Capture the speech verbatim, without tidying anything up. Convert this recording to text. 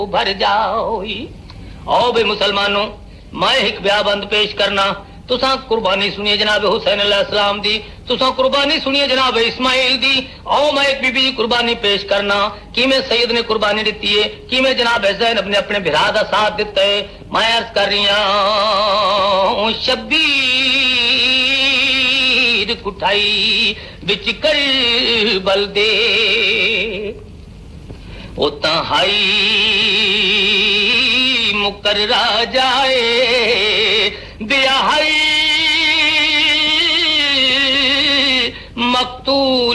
भर जाओ। आओ बे मुसलमानों, मैं एक ब्याबंद पेश करना। तुसा कुर्बानी सुनिए जनाब हुसैन अलैहिस्सलाम दी, तुसा कुर्बानी सुनिए जनाब इस्माइल दी। आओ मैं एक बीबी कुर्बानी पेश करना कि मैं सैयद ने कुर्बानी दी है, कि मैं जनाब ज़ैनब ने अपने बिरा दा साथ दिता है। मैं अर्ज कर रही हूं शब्बीर कुठाई बिच करबल दे उता हाई मुकर्रा जाए दिया हाई मकतूल